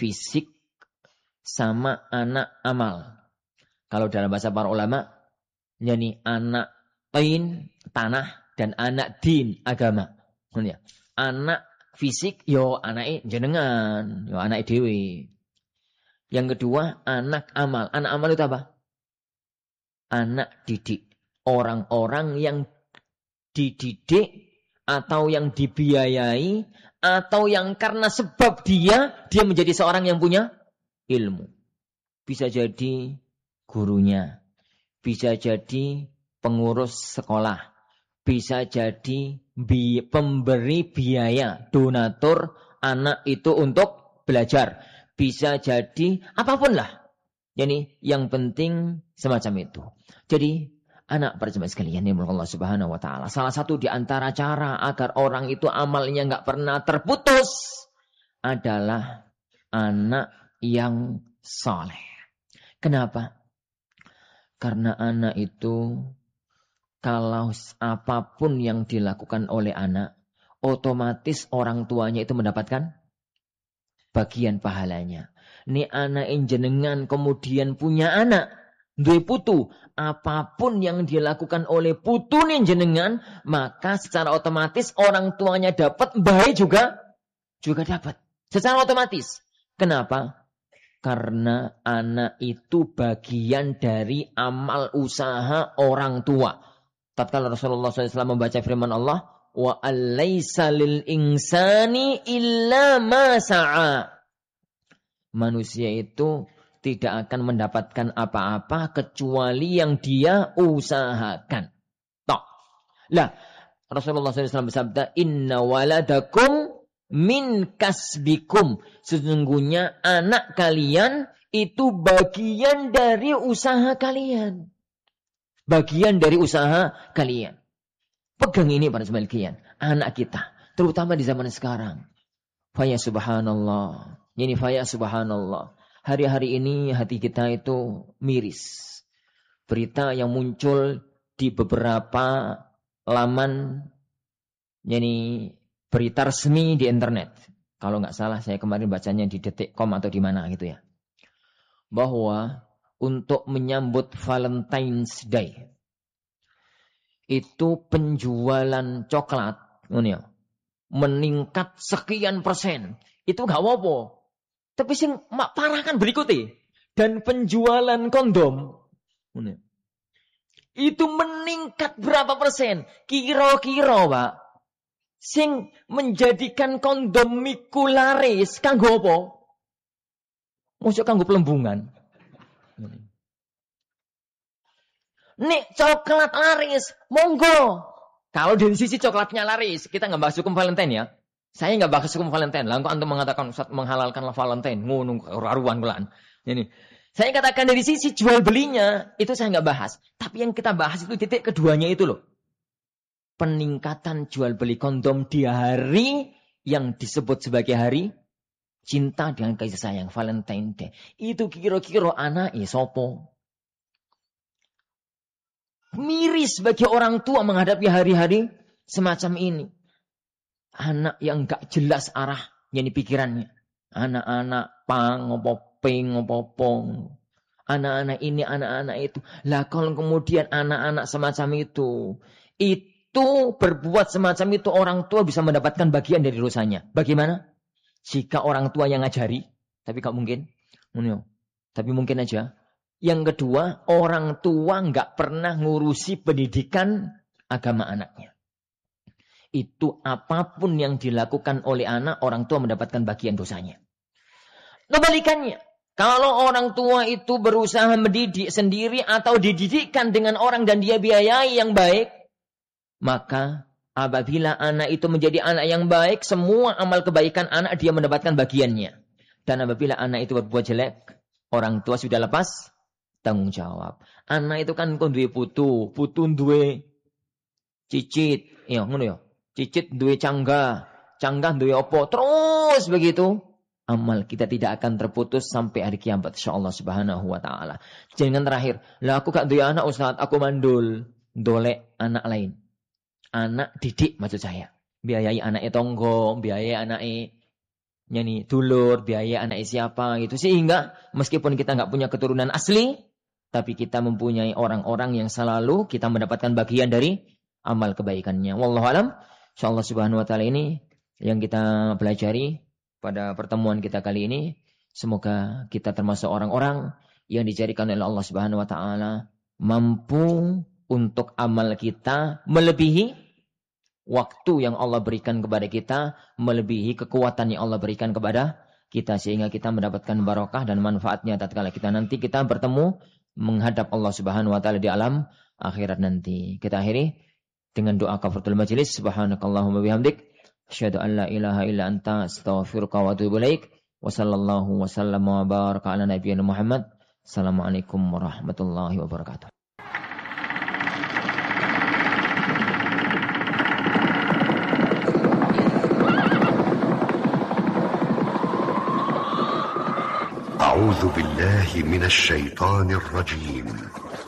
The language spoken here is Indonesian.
fisik sama anak amal. Kalau dalam bahasa para ulama, yakni anak tain, tanah, dan anak din, agama. Anak fisik, yo anak jenengan, yo anak dewi. Yang kedua, anak amal. Anak amal itu apa? Anak didik. Orang-orang yang dididik, atau yang dibiayai, atau yang karena sebab dia menjadi seorang yang punya ilmu. Bisa jadi gurunya, bisa jadi pengurus sekolah, bisa jadi pemberi biaya, donatur anak itu untuk belajar, bisa jadi apapun lah. Jadi yang penting semacam itu. Jadi anak para jemaah sekalian yang Allah Subhanahu wa taala, salah satu di antara cara agar orang itu amalnya enggak pernah terputus adalah anak yang saleh. Kenapa? Karena anak itu kalau apapun yang dilakukan oleh anak, otomatis orang tuanya itu mendapatkan bagian pahalanya. Ini anak jenengan kemudian punya anak, duwe putu, apapun yang dilakukan oleh putu nih jenengan, maka secara otomatis orang tuanya dapat, baik juga dapat. Secara otomatis. Kenapa? Karena anak itu bagian dari amal usaha orang tua. Tatkala Rasulullah SAW membaca firman Allah, wa alaysa lil insani illa ma sa'a. Manusia itu tidak akan mendapatkan apa-apa kecuali yang dia usahakan. Toh. Lah, Rasulullah SAW bersabda, inna waladakum min kasbikum. Sesungguhnya anak kalian itu bagian dari usaha kalian. Bagian dari usaha kalian. Pegang ini para jemaah, anak kita, terutama di zaman sekarang. Faya subhanallah. Ini faya subhanallah. Hari-hari ini hati kita itu miris. Berita yang muncul di beberapa laman, yani berita resmi di internet. Kalau nggak salah saya kemarin bacanya di detik.com atau di mana gitu ya. Bahwa untuk menyambut Valentine's Day itu penjualan coklat meningkat sekian persen. Itu nggak apa-apa. Tapi sing parah kan berikutnya. Dan penjualan kondom itu meningkat berapa persen? Kira-kira, Pak. Sing menjadikan kondom miku laris kanggo apa? Mosok kanggo pelembungan. Nek coklat laris, monggo. Kalau dari sisi coklatnya laris, kita nggak bahas hukum Valentine ya. Saya nggak bahas hukum Valentine. Lalu antum mengatakan Ustaz menghalalkanlah Valentine, ngono raruan kulaan. Ini. Saya katakan dari sisi jual belinya itu saya nggak bahas. Tapi yang kita bahas itu titik keduanya itu loh. Peningkatan jual beli kondom di hari yang disebut sebagai hari cinta dengan kasih sayang, Valentine Day. Itu kira-kira anak sopo. Miris bagi orang tua menghadapi hari-hari semacam ini. Anak yang gak jelas arah yang pikirannya. Anak-anak pang, opo ping, opo pong. Anak-anak ini, anak-anak itu. Lah kalau kemudian anak-anak semacam itu berbuat semacam itu, orang tua bisa mendapatkan bagian dari dosanya. Bagaimana? Jika orang tua yang ngajari, tapi gak mungkin. Tapi mungkin aja. Yang kedua, orang tua gak pernah ngurusi pendidikan agama anaknya. Itu apapun yang dilakukan oleh anak, orang tua mendapatkan bagian dosanya. Kebalikannya, kalau orang tua itu berusaha mendidik sendiri atau dididikkan dengan orang dan dia biayai yang baik, maka apabila anak itu menjadi anak yang baik, semua amal kebaikan anak dia mendapatkan bagiannya. Dan apabila anak itu berbuat jelek, orang tua sudah lepas tanggung jawab. Anak itu kan duwe putu duwe cicit, ya ngono ya. Cicit duwe canggah duwe opo, terus begitu. Amal kita tidak akan terputus sampai hari kiamat insyaallah subhanahu wa ta'ala. Jangan terakhir, lah aku gak duwe anak Ustaz, aku mandul. Dolek anak lain. Anak didik maksud saya. Biayai anaknya tonggo, biayai anaknya Yani dulur, biaya anak siapa gitu. Sehingga meskipun kita nggak punya keturunan asli, tapi kita mempunyai orang-orang yang selalu kita mendapatkan bagian dari amal kebaikannya. Wallahu alam. Insyaallah subhanahu wa ta'ala ini yang kita pelajari pada pertemuan kita kali ini. Semoga kita termasuk orang-orang yang dijadikan oleh Allah subhanahu wa ta'ala mampu untuk amal kita melebihi waktu yang Allah berikan kepada kita, melebihi kekuatan yang Allah berikan kepada kita, sehingga kita mendapatkan barokah dan manfaatnya tatkala kita nanti kita bertemu menghadap Allah Subhanahu wa taala di alam akhirat nanti. Kita akhiri dengan doa kafaratul majelis. Subhanakallahumma bihamdik, asyhadu an la ilaha illa anta, astaghfiruka wa atubu ilaik. Wa sallallahu wa sallama wa baraka ala nabiyyina Muhammad. Assalamualaikum warahmatullahi wabarakatuh. أعوذ بالله من الشيطان الرجيم